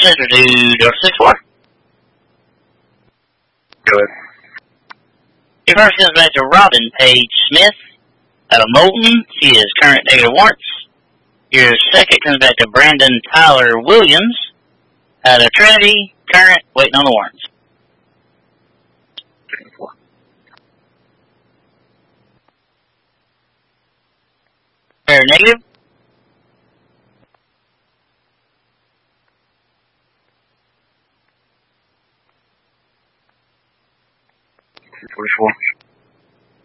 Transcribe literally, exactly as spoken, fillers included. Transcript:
Center to Delta six four. Go ahead. Your first comes back to Robin Page Smith out of Moulton. She is current negative warrants. Your second comes back to Brandon Tyler Williams out of Trinity, current, waiting on the warrants. They're negative. forty-four.